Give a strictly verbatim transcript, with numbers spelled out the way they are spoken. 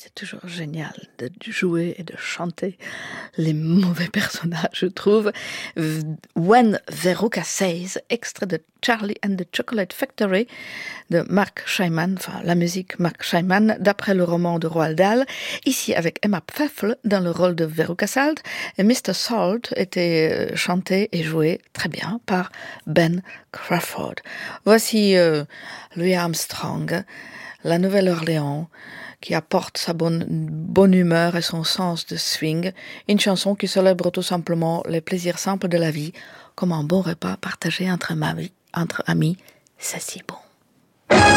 c'est toujours génial de jouer et de chanter les mauvais personnages, je trouve. When Veruca Says, extrait de Charlie and the Chocolate Factory de Mark Scheinman, enfin la musique Mark Scheinman, d'après le roman de Roald Dahl, ici avec Emma Pfeffel dans le rôle de Veruca Salt, et mister Salt était chanté et joué très bien par Ben Crawford. Voici euh, Louis Armstrong, la Nouvelle-Orléans, qui apporte sa bonne, bonne humeur et son sens de swing, une chanson qui célèbre tout simplement les plaisirs simples de la vie, comme un bon repas partagé entre, ma vie, entre amis, c'est si bon.